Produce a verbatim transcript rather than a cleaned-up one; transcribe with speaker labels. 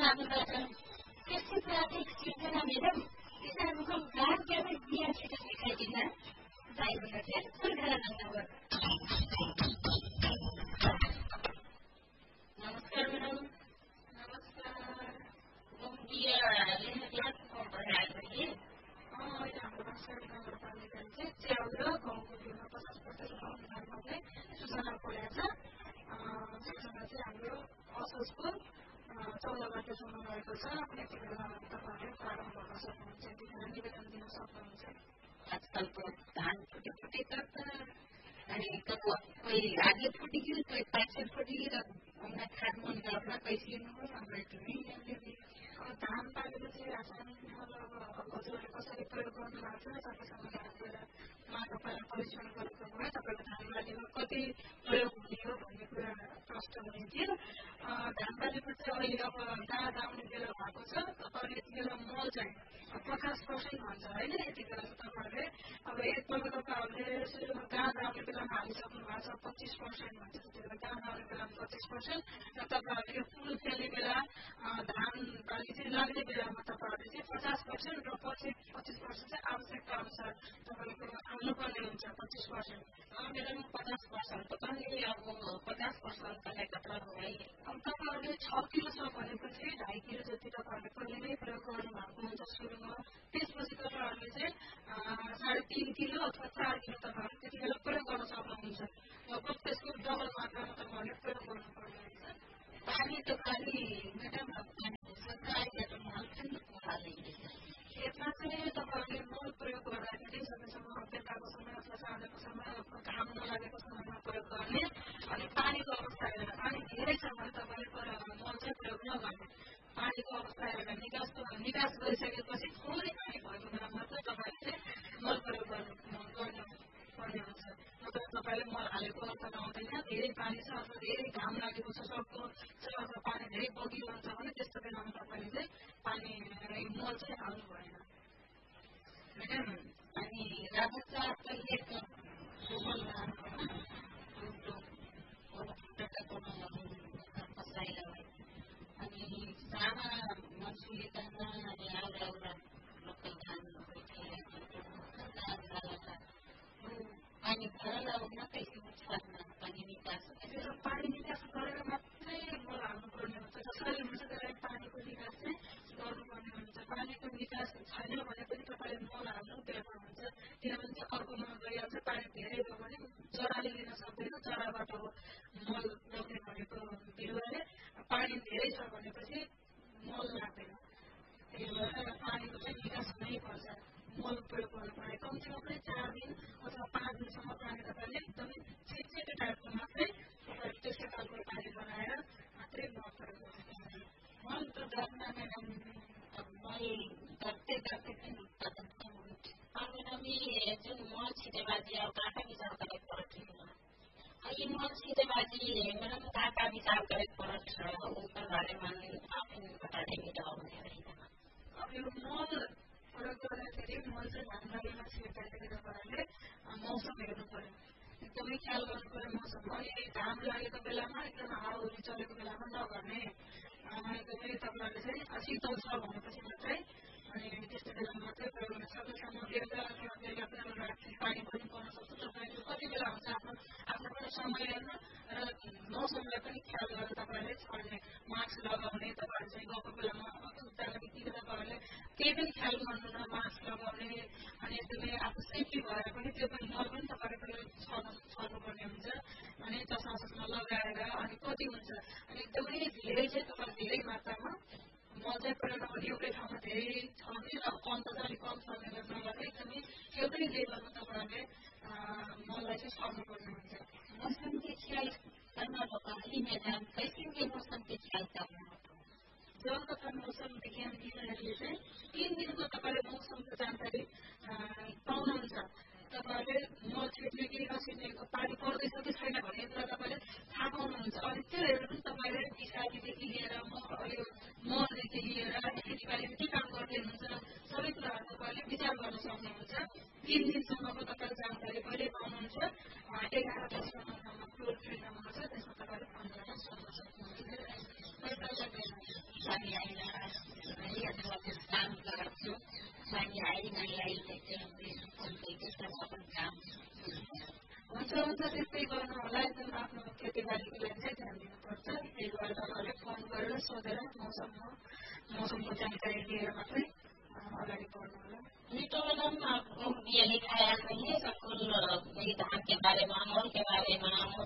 Speaker 1: साथबाट कृषि प्राथमिक सिर्जना मेडम किसानको गाडीलाई बिहा छिटो सिकाइदिन दाइ हुनुहुन्थ्यो सुर्खेला नम्बर। नमस्कार मेडम।
Speaker 2: नमस्कार।
Speaker 1: बिहा लिनु क्लास पढाएको कि
Speaker 2: अहिले हाम्रो बाँसगाडी नगरपालिकाले चाहिँ च्याउ र गहुँको बिउमा पचास प्रतिशत अनुदान मात्रै सूचना पढाएको छ। सूचना चाहिँ हाम्रो असोजको चौध गतेसम्म रहेको छ। यति बेला तपाईँहरूले प्रारम्भ गर्न सक्नुहुन्छ, यतिखेर निवेदन दिन सक्नुहुन्छ।
Speaker 1: आजकलको धान फुटी फुटी गर्छ अनि कोही आगे फुटी कि कोही पाछे फुटी र उनलाई खान मन गर्न कैसिनु
Speaker 2: धान पाकेपछि रासायनिक मल अब हजुरले कसरी प्रयोग गर्नु भएको छ तपाईँसँग राखेर उहाँको पहिला परीक्षण गरेको भए तपाईँको धान बालीमा कति प्रयोग हुने हो भन्ने कुरा प्रश्न हुने थियो। धान बालीमा चाहिँ अहिले अब दाँत आउने बेला भएको छ। तपाईँले यति बेला मल चाहिँ पचास पर्सेन्ट भन्छ होइन, यति बेला चाहिँ तपाईँहरूले अब एकपल्ट तपाईँहरूले गाँद आउने बेलामा हालिसक्नु भएको छ पच्चिस पर्सेन्ट भन्छ, त्यति बेला गाँद आउने बेलामा पच्चिस पर्सेन्ट र तपाईँहरूले यो फुल खेल्ने बेला धान बाली चाहिँ लाग्ने बेलामा तपाईँहरूले चाहिँ पचास पर्सेन्ट र पछि पच्चिस पर्सेन्ट चाहिँ आवश्यकता अनुसार तपाईँको आउनुपर्ने हुन्छ। पच्चिस पर्सेन्ट
Speaker 1: मेरोमा पचास पर्सेन्ट त कहिले अब पचास पर्सेन्ट कसलाई कत्रा है।
Speaker 2: अब तपाईँहरूले छ किलो छ भनेपछि ढाई किलो जति तपाईँहरूले पहिले नै प्रयोग गर्नु भएको हुन्छ सुरुमा। त्यसपछि तपाईँहरूले चाहिँ साढे तिन किलो अथवा चार किलो तपाईँहरूले त्यति बेला प्रयोग गर्न सक्नुहुन्छ। लगभग त्यसको डबल मात्रामा तपाईँहरूले प्रयोग गर्नुपर्ने हुन्छ।
Speaker 1: पानी त खालि मेडम
Speaker 2: खेतमा चाहिँ तपाईँहरूले मल प्रयोग गर्दाखेरि सकेसम्म बेलुकाको समय अथवा साँझको समय घाम नलागेको समयमा प्रयोग गर्ने। अनि पानीको अवस्था हेरेर पानी धेरै छ भने तपाईँले मल चाहिँ प्रयोग नगर्ने। पानीको अवस्था हेरेर निकास निकास गरिसकेपछि थोरै पानी भएको बेला मात्र तपाईँले चाहिँ मल प्रयोग गर्नु गर्नुपर्ने हुन्छ। नत्र तपाईँले मल हालेको अर्थ नहुँदैन। धेरै पानी छ अथवा धेरै घाम लागेको छ सक्दो छ अथवा पानी धेरै बगिरहन्छ भने त्यस्तो बेलामा तपाईँले चाहिँ पानी मल चाहिँ हाल्नु भएन।
Speaker 1: मेडम अनि राजा कहिलेको अनि साना मसुली दाना अनि आउरा आउरा लोकल धान पानी भएर लाउन कैसे उत्पादन पानी निकास
Speaker 2: पानी निकास गरेर मात्रै मल हाल्नुपर्ने हुन्छ। जसरी हुन्छ त्यसलाई पानीको निकास चाहिँ गर्नुपर्ने हुन्छ। पानीको निकास छैन भने पनि तपाईँले मल हाल्नु बेकार हुन्छ। किनभने चाहिँ अर्कोमा गइहाल्छ। पानी धेरै भयो भने जराले लिन सक्दैन। जराबाट हो मल लगाउने भनेको बिरुवाले। पानी धेरै छ भनेपछि मल लाग्दैन। त्यही भएर पानीको चाहिँ निकास हुनै पर्छ। मल प्रयोग गर्नुपर्ने कम्तीमा पनि चार दिन अथवा पाँच दिनसम्म पानी तपाईँले एकदमै छिटछिटो टाइपको मात्रै तपाईँले त्यस्तै खालको पानी बनाएर मात्रै मल प्रयोग गर्नुपर्ने।
Speaker 1: मल त गर्न मेडम मल गर्दै गर्दै पनि उत्पादन कम हुन्छ। मेडम यी जुन मल छिटेबाजी अब काँटा विचार गरेको परट यी मल छिटेबाजी मेडम काँटा विचार गरेको परट उसको बारेमा आफ्नो बताए मिटाउने होइन।
Speaker 2: अब यो मल प्रयोग गर्दाखेरि मल चाहिँ धान बालीमा छिर्दाखेरि तपाईँहरूले मौसम हेर्नु पर्यो, एकदमै ख्याल गर्नु पर्यो मौसम। अहिले घाम लागेको बेलामा एकदम हावाहुरी चलेको बेलामा नगर्ने। एकदमै तपाईँहरूले चाहिँ शीतल छ भनेपछि मात्रै अनि त्यस्तो बेलामा मात्रै प्रयोग गर्न सकेसम्म बेलुका अथवा बेलुका पनि राति पानी पनि पर्न सक्छ। तपाईँको कति बेला हुन्छ आफ्नो आफ्नो पनि समय हेर्नु र मौसमलाई पनि ख्याल गरेर तपाईँहरूले छर्ने। मास्क लगाउने तपाईँहरू चाहिँ गएको बेलामा उता बित्तिकै तपाईँहरूले केही पनि ख्याल गर्नु न मास्क लगाउने अनि एकदमै आफू सेफ्टी भएर पनि त्यो पनि मल पनि तपाईँहरूले छर्नु छर्नुपर्ने हुन्छ। अनि चस्मा चस्मा लगाएर अनि कति हुन्छ अनि एकदमै धेरै चाहिँ तपाईँले धेरै मात्रामा मल चाहिँ प्रयोग नगर्ने। एउटै ठाउँमा धेरै छर्ने र अन्त चाहिँ अलिक कम छर्ने गर्नलाई एकदमै एउटै लेभलमा तपाईँहरूले मललाई चाहिँ छर्नुपर्ने हुन्छ।
Speaker 1: मौसम के ख्याल करना होगा ही मैदान कैसे के मौसम के ख्याल करना होगा।
Speaker 2: जल तथा मौसम विज्ञान विभागले चाहिँ तिन दिनको तपाईँले मौसमको जानकारी पाउनुहुन्छ। तपाईँहरूले मल छिट्ने कि नछिट्ने पानी पर्दैछ कि छैन भन्ने कुरा तपाईँले थाहा पाउनुहुन्छ। अनि त्यो हेरेर पनि तपाईँले विषादीदेखि लिएर यो मलदेखि लिएर खेतीबालीमा के काम गर्दै हुनुहुन्छ सबै कुराहरू तपाईँले विचार गर्न सक्नुहुन्छ। तिन दिनसम्मको तपाईँले जानकारी कहिले पाउनुहुन्छ। एघार दस नम्बर टोल फ्री नम्बर छ, त्यसमा तपाईँले फोन गरेर सोध्न सक्नुहुन्छ। दिनसम्म मौसमको जानकारी दिएर मात्रै अगाडि बढ्नु होला।
Speaker 1: तो मैडम आपको ये लिखाया नहीं है सब कुल धान के बारे में, अमूल के बारे में,